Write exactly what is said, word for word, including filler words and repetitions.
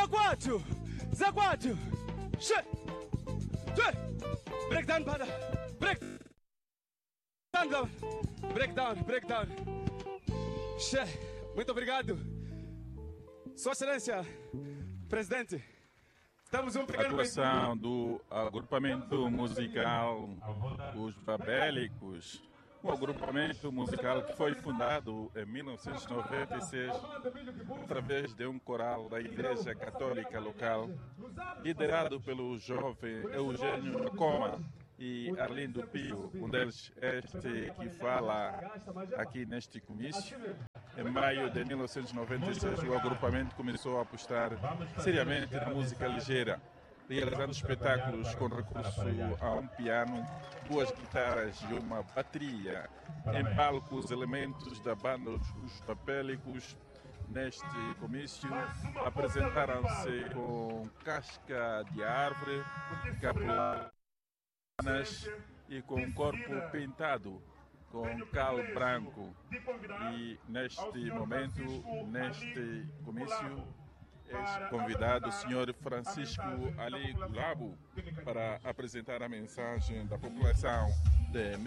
Zakwathu, Zakwathu, she, she, breakdown para, break, down, breakdown, breakdown, she, muito obrigado, Sua Excelência, Presidente, estamos um pequeno... Atuação do agrupamento musical Os Babélicos, um agrupamento musical que foi fundado em mil novecentos e noventa e seis através de um coral da Igreja Católica local, liderado pelo jovem Eugênio Macoma e Arlindo Pio, um deles este que fala aqui neste comício. Em maio de mil novecentos e noventa e seis, o agrupamento começou a apostar seriamente na música ligeira, realizando espetáculos com recurso a um piano, duas guitarras e uma bateria. Em palco, os elementos da banda Os Babélicos, neste comício, apresentaram-se com casca de árvore, capulanas e com corpo pintado com cal branco. E neste momento, neste comício, é convidado o senhor Francisco Ali Gulabo para apresentar a mensagem da população de